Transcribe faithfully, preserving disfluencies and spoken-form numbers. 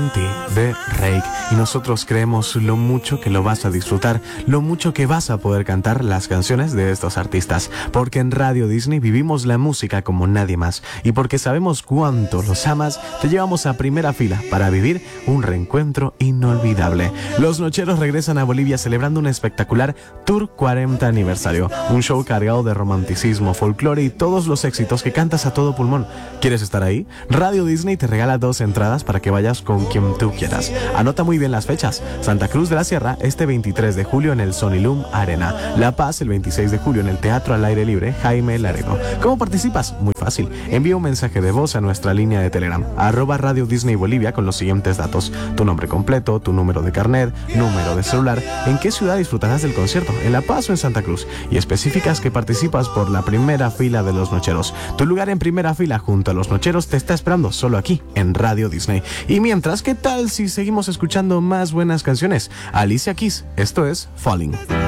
Ti de Rake, y nosotros creemos lo mucho que lo vas a disfrutar, lo mucho que vas a poder cantar las canciones de estos artistas, porque en Radio Disney vivimos la música como nadie más, y porque sabemos cuánto los amas, te llevamos a primera fila para vivir un reencuentro inolvidable. Los Nocheros regresan a Bolivia celebrando un espectacular Tour cuarenta aniversario, un show cargado de romanticismo, folclore y todos los éxitos que cantas a todo pulmón. ¿Quieres estar ahí? Radio Disney te regala dos entradas para que vayas con quien tú quieras. Anota muy bien las fechas. Santa Cruz de la Sierra este veintitrés de julio en el Sonilum Arena. La Paz el veintiséis de julio en el Teatro al Aire Libre Jaime Laredo. ¿Cómo participas? Muy fácil. Envía un mensaje de voz a nuestra línea de Telegram, arroba Radio Disney Bolivia, con los siguientes datos: tu nombre completo, tu número de carnet, número de celular, en qué ciudad disfrutarás del concierto, en La Paz o en Santa Cruz, y especificas que participas por la primera fila de los Nocheros. Tu lugar en primera fila junto a los Nocheros te está esperando solo aquí en Radio Disney. Y mientras, ¿qué tal si seguimos escuchando más buenas canciones? Alicia Keys, esto es Falling.